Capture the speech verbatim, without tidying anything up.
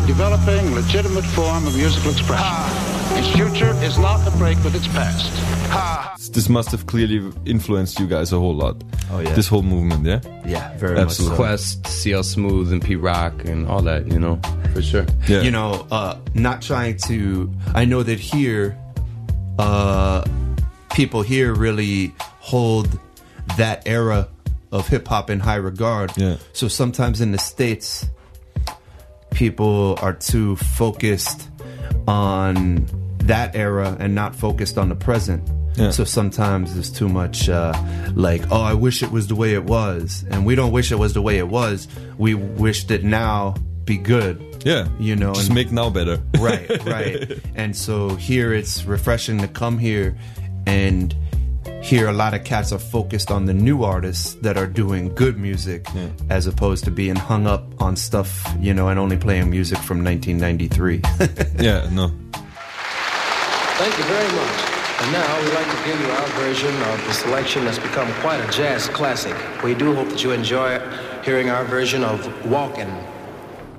developing legitimate form of musical expression. Ha. Its future is not a break with its past. Ha. This must have clearly influenced you guys a whole lot. Oh yeah. This whole movement, yeah? Yeah, very Absolutely. much so. Quest, C L Smooth, and P Rock, and all that, you know, for sure. Yeah. You know, uh, not trying to. I know that here, uh, people here really hold that era of hip hop in high regard. Yeah. So sometimes in the States, people are too focused on that era and not focused on the present. Yeah. So sometimes there's too much uh, like, oh, I wish it was the way it was. And we don't wish it was the way it was. We wish that now be good. Yeah. You know, just and, make now better. Right, right. And so here it's refreshing to come here and hear a lot of cats are focused on the new artists that are doing good music, yeah, as opposed to being hung up on stuff, you know, and only playing music from nineteen ninety-three. Yeah, no. Thank you very much. And now we'd like to give you our version of the selection that's become quite a jazz classic. We do hope that you enjoy hearing our version of Walkin'.